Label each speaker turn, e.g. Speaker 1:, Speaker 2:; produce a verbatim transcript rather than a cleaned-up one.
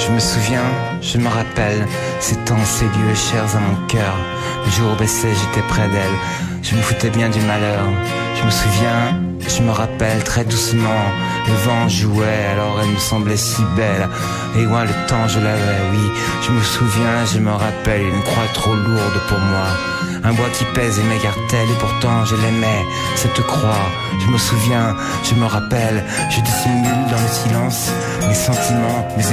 Speaker 1: Je me souviens, je me rappelle, ces temps, ces lieux chers à mon cœur. Le jour où baissait, j'étais près d'elle. Je me foutais bien du malheur. Je me souviens, je me rappelle très doucement. Le vent jouait, alors elle me semblait si belle. Et loin le temps, je l'avais, oui. Je me souviens, je me rappelle, une croix trop lourde pour moi. Un bois qui pèse et m'écartèle, et pourtant je l'aimais, cette croix. Je me souviens, je me rappelle, je dissimule dans le silence mes sentiments, mes